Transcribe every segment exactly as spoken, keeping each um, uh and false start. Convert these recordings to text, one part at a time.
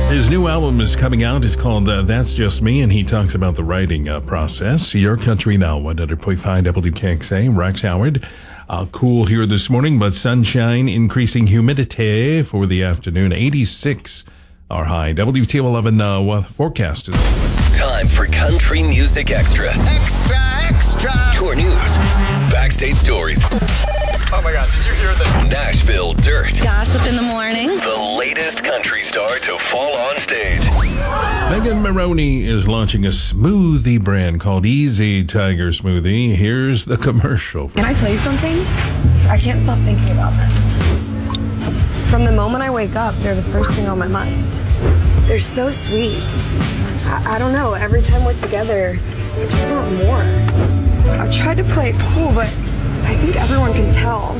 His new album is coming out. It's called uh, That's Just Me, and he talks about the writing uh, process. Your Country Now, one hundred point five W K X A, Rex Howard. Uh, cool here this morning, but sunshine, increasing humidity for the afternoon. eighty-six our high. W T O eleven uh, weather forecast. Time for Country Music Extras. Extra, extra. Tour news, backstage stories. Oh my God, did you hear that? Nashville Dirt. Gossip in the morning. The latest country star to fall on stage. Megan Maroney is launching a smoothie brand called Easy Tiger Smoothie. Here's the commercial. Can I tell you something? I can't stop thinking about them. From the moment I wake up, they're the first thing on my mind. They're so sweet. I, I don't know, every time we're together, I just want more. I've tried to play it cool, but I think everyone can tell.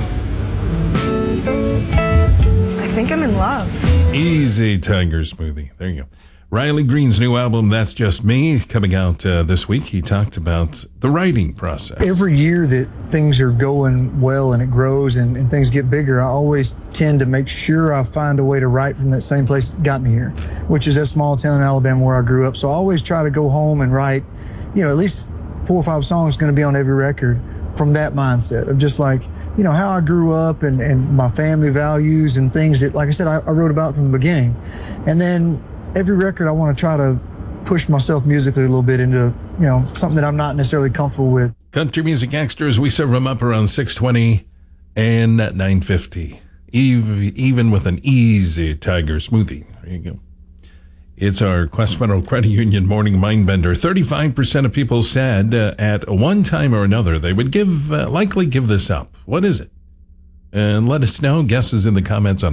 I think I'm in love. Easy Tiger Smoothie. There you go. Riley Green's new album, That's Just Me, is coming out uh, this week. He talked about the writing process. Every year that things are going well and it grows and, and things get bigger, I always tend to make sure I find a way to write from that same place that got me here, which is that small town in Alabama where I grew up. So I always try to go home and write, you know, at least four or five songs going to be on every record from that mindset of just like, you know, how I grew up and, and my family values and things that, like I said, I, I wrote about from the beginning. And then every record I want to try to push myself musically a little bit into, you know, something that I'm not necessarily comfortable with. Country Music Extras, we serve them up around six twenty and nine fifty, even with an Easy Tiger Smoothie. There you go. It's our Quest Federal Credit Union Morning Mindbender. thirty-five percent of people said uh, at one time or another they would give uh, likely give this up. What is it? And let us know. Guesses in the comments on